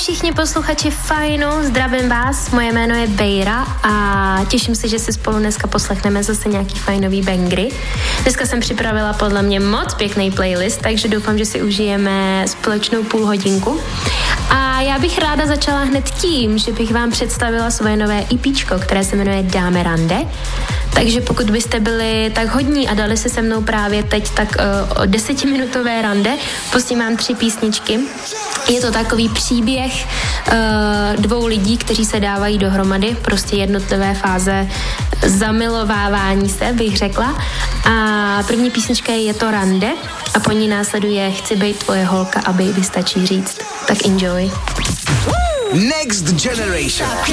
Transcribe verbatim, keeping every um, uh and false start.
všichni posluchači Fajnu, zdravím vás, moje jméno je Bejra a těším se, že si spolu dneska poslechneme zase nějaký fajnový bangry. Dneska jsem připravila podle mě moc pěkný playlist, takže doufám, že si užijeme společnou půl hodinku. A já bych ráda začala hned tím, že bych vám představila svoje nové EPčko, které se jmenuje Dáme rande. Takže pokud byste byli tak hodní a dali se se mnou právě teď tak uh, o desetiminutové rande, pustím vám tři písničky. Je to takový příběh uh, dvou lidí, kteří se dávají dohromady, prostě jednotlivé fáze zamilovávání se, bych řekla. A první písnička je Je to rande a po ní následuje Chci bejt tvoje holka a baby stačí říct. Tak enjoy. Next Generation.